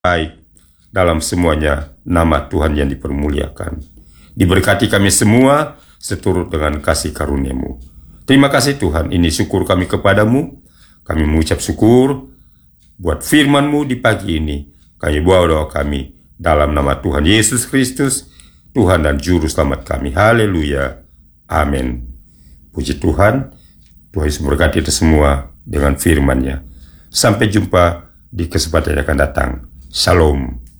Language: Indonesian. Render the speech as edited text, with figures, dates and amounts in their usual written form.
baik dalam semuanya, nama Tuhan yang dipermuliakan. Diberkati kami semua seturut dengan kasih karunia-Mu. Terima kasih Tuhan, ini syukur kami kepadamu. Kami mengucap syukur buat firman-Mu di pagi ini. Kami bawa doa kami dalam nama Tuhan Yesus Kristus, Tuhan dan Juru Selamat kami. Haleluya. Amin. Puji Tuhan. Tuhan Yesus memberkati kita semua dengan firman-Nya. Sampai jumpa di kesempatan yang akan datang. Shalom.